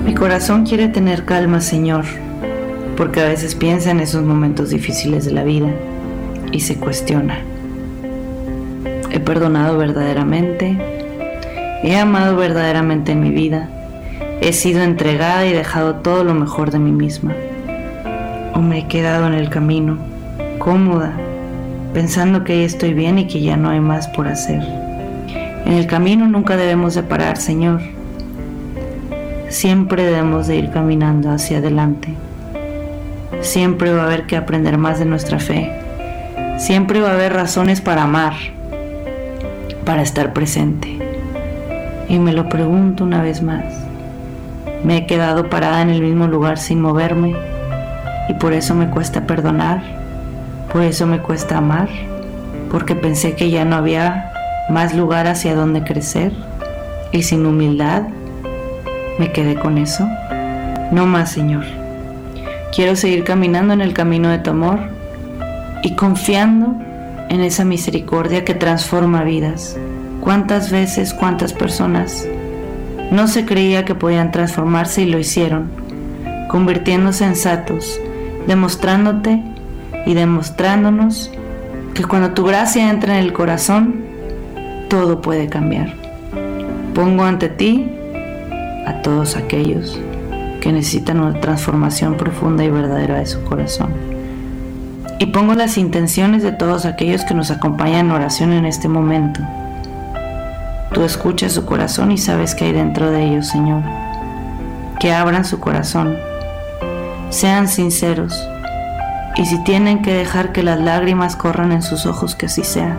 Mi corazón quiere tener calma, Señor, porque a veces piensa en esos momentos difíciles de la vida y se cuestiona. ¿He perdonado verdaderamente? ¿He amado verdaderamente en mi vida? ¿He sido entregada y dejado todo lo mejor de mí misma? ¿O me he quedado en el camino, cómoda, pensando que ahí estoy bien y que ya no hay más por hacer? En el camino nunca debemos de parar, Señor. Siempre debemos de ir caminando hacia adelante. Siempre va a haber que aprender más de nuestra fe. Siempre va a haber razones para amar, para estar presente. Y me lo pregunto una vez más. Me he quedado parada en el mismo lugar sin moverme y por eso me cuesta perdonar, por eso me cuesta amar, porque pensé que ya no había más lugar hacia donde crecer y sin humildad me quedé con eso. No más, Señor. Quiero seguir caminando en el camino de tu amor y confiando en esa misericordia que transforma vidas. ¿Cuántas veces, cuántas personas no se creía que podían transformarse y lo hicieron, convirtiéndose en santos, demostrándote y demostrándonos que cuando tu gracia entra en el corazón, todo puede cambiar? Pongo ante ti a todos aquellos que necesitan una transformación profunda y verdadera de su corazón. Y pongo las intenciones de todos aquellos que nos acompañan en oración en este momento. Tú escuchas su corazón y sabes qué hay dentro de ellos, Señor. Que abran su corazón, sean sinceros, y si tienen que dejar que las lágrimas corran en sus ojos, que así sea.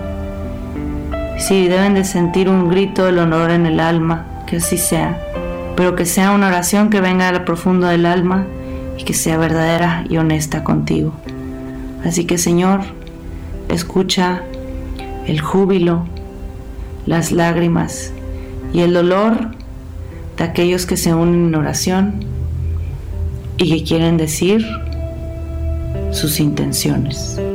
Si deben de sentir un grito del honor en el alma, que así sea, pero que sea una oración que venga a lo profundo del alma y que sea verdadera y honesta contigo. Así que, Señor, escucha el júbilo, las lágrimas y el dolor de aquellos que se unen en oración y que quieren decir sus intenciones.